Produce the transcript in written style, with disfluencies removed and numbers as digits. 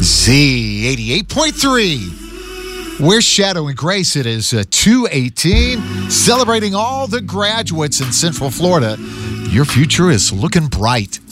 Z88.3. We're Shadow and Grace. It is 2:18, celebrating all the graduates in Central Florida. Your future is looking bright.